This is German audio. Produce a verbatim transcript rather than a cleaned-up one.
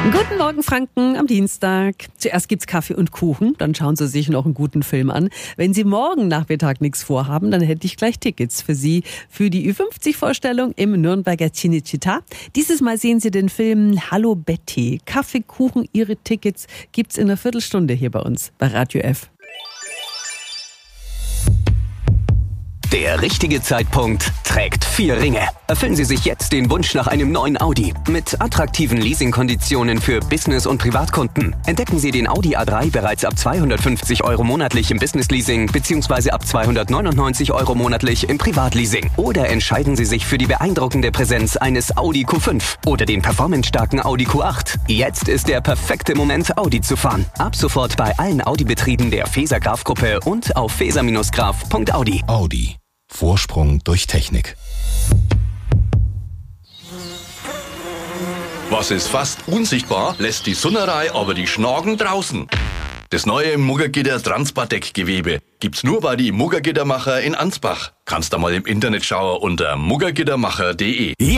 Guten Morgen, Franken, am Dienstag. Zuerst gibt's Kaffee und Kuchen, dann schauen Sie sich noch einen guten Film an. Wenn Sie morgen Nachmittag nichts vorhaben, dann hätte ich gleich Tickets für Sie für die Ü fünfzig Vorstellung im Nürnberger Cinecittà. Dieses Mal sehen Sie den Film Hallo Betty. Kaffee, Kuchen, Ihre Tickets gibt's in einer Viertelstunde hier bei uns bei Radio F. Der richtige Zeitpunkt trägt vier Ringe. Erfüllen Sie sich jetzt den Wunsch nach einem neuen Audi. Mit attraktiven Leasingkonditionen für Business- und Privatkunden. Entdecken Sie den Audi A drei bereits ab zweihundertfünfzig Euro monatlich im Business-Leasing bzw. ab zweihundertneunundneunzig Euro monatlich im Privatleasing. Oder entscheiden Sie sich für die beeindruckende Präsenz eines Audi Q fünf oder den performancestarken Audi Q acht. Jetzt ist der perfekte Moment, Audi zu fahren. Ab sofort bei allen Audi-Betrieben der Feser Graf-Gruppe und auf feser Graf punkt audi. Audi. Vorsprung durch Technik. Was ist fast unsichtbar, lässt die Sunnerei aber die Schnagen draußen. Das neue Muggergitter Transpardeck-Gewebe gibt's nur bei die Muggergittermacher in Ansbach. Kannst da mal im Internet schauen unter muggergittermacher punkt de.